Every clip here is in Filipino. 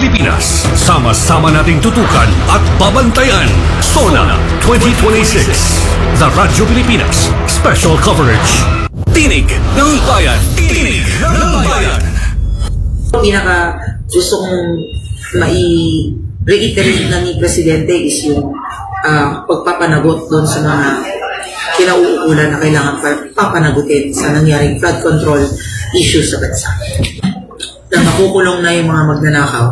Pilipinas. Sama-sama nating tutukan at babantayan. SONA 2026. The Radyo Pilipinas Special Coverage. Tinig ng Bayan. Tinig ng Bayan. Pinaka gusto kong mai-reiterate na ni Presidente is yung pagpapanagot doon sa mga kinauukulan na kailangan papanagutin sa nangyaring flood control issues sa bansa. Na makukulong na yung mga magnanakaw.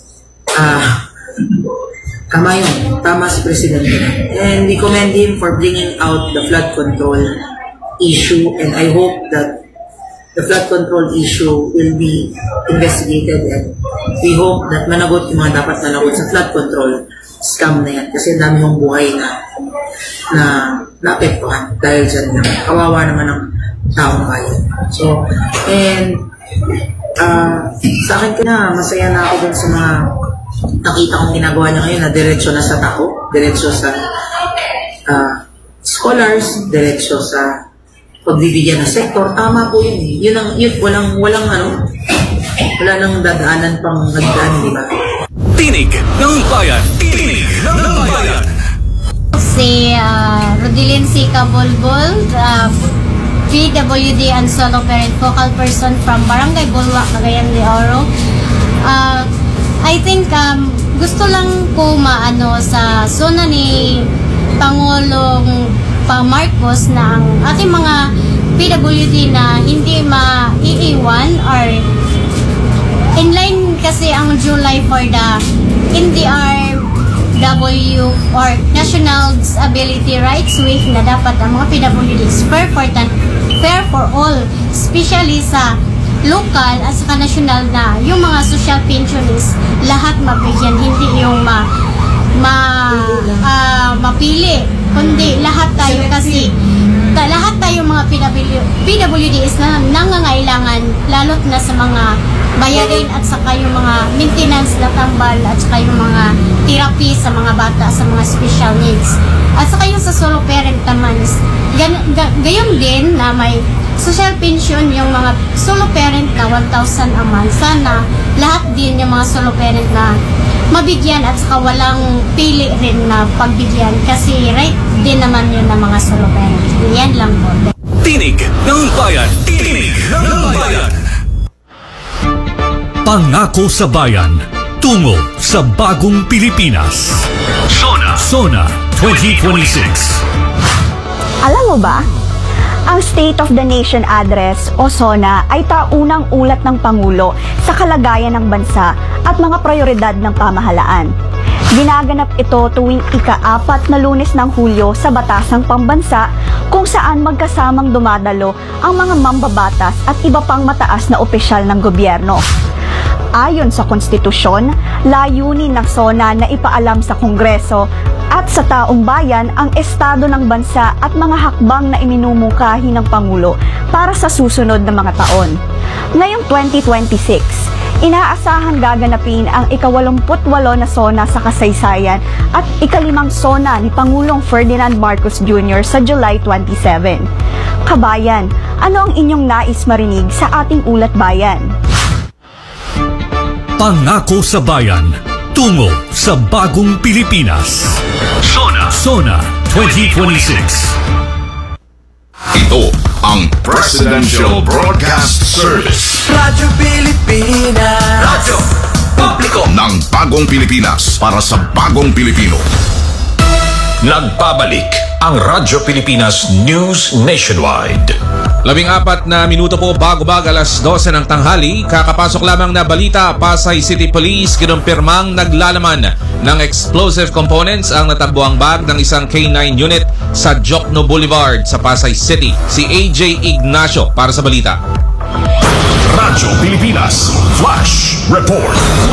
Tama si Presidente. And we commend him for bringing out the flood control issue, and I hope that the flood control issue will be investigated, and we hope that managot yung mga dapat managot sa flood control scam na yan. Kasi dami mong buhay na naapektuhan dahil dyan na kawawa naman ng taong bayan. So, and sa akin masaya na ako dun sa mga nakita kong ginagawa niya ngayon na diretsyo na sa tao, diretsyo sa scholars, diretsyo sa pagbibigyan ng sektor. Tama po yun eh. Wala nang dadaanan pang nagdaan, di ba? Tinig ng Bayan. Tinig ng Bayan. Si Rodilyn C. Cabulbul, PWD and solo parent focal person from Barangay Bulwak, Cagayan de Oro. I think gusto lang po sa zona ni Pangulong Marcos na ang ating mga PWD na hindi maiiwan, or in line kasi ang July for the NDRW or National Disability Rights Week na dapat ang mga PWD is fair for all, especially sa local at saka national, na yung mga social pensioners lahat mabigyan, hindi yung mapili, kundi lahat tayo, kasi lahat tayo mga PWD is nangangailangan, lalo't na sa mga bayarin at saka yung mga maintenance na tambal at saka yung mga therapy sa mga bata sa mga special needs. At saka yung sa solo parent naman, gayon din na may social pension yung mga solo parent na 1,000 a month. Sana lahat din yung mga solo parent na mabigyan at saka walang pili rin na pagbigyan, kasi right din naman yun ng mga solo parent. Yan lang po. Tinig ng Bayan. Tinig ng Bayan. Pangako sa bayan, tungo sa bagong Pilipinas. SONA 2026. Alam mo ba, ang State of the Nation Address o SONA ay taunang ulat ng Pangulo sa kalagayan ng bansa at mga prioridad ng pamahalaan. Ginaganap ito tuwing ika-4 na Lunes ng Hulyo sa Batasang Pambansa, kung saan magkasamang dumadalo ang mga mambabatas at iba pang mataas na opisyal ng gobyerno. Ayon sa konstitusyon, layunin ng SONA na ipaalam sa Kongreso at sa taong bayan ang estado ng bansa at mga hakbang na iminumungkahi ng Pangulo para sa susunod na mga taon. Ngayong 2026, inaasahan gaganapin ang ika-88 na SONA sa kasaysayan at ika-5 SONA ni Pangulong Ferdinand Marcos Jr. sa July 27. Kabayan, ano ang inyong nais marinig sa ating ulat bayan? Pangako sa bayan, tungo sa bagong Pilipinas. SONA 2026. Ito ang Presidential Broadcast Service. Radyo Pilipinas. Radyo Publiko ng bagong Pilipinas para sa bagong Pilipino. Nagbabalik ang Radyo Pilipinas News Nationwide. 14 na minuto po bago alas 12 ng tanghali, kakapasok lamang na balita. Pasay City Police kinumpirmang naglalaman ng explosive components ang natagpuang bag ng isang K9 unit sa Jokno Boulevard sa Pasay City. Si AJ Ignacio para sa balita. Radyo Pilipinas Flash Report.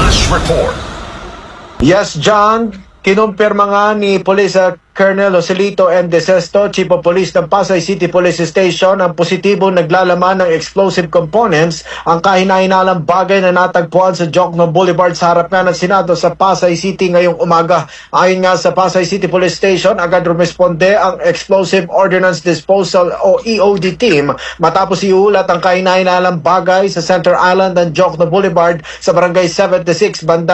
Yes, John. Kinumpirma nga ni Police Colonel Joselito M. De Sesto, Chief of Police ng Pasay City Police Station, ang positibong naglalaman ng explosive components ang kahinainalang bagay na natagpuan sa Jokno Boulevard sa harap nga ng Senado sa Pasay City ngayong umaga. Ayon nga sa Pasay City Police Station, agad rumesponde ang Explosive Ordnance Disposal o EOD team matapos iulat ang kahinainalang bagay sa Center Island ng Jokno Boulevard sa Barangay 76 banda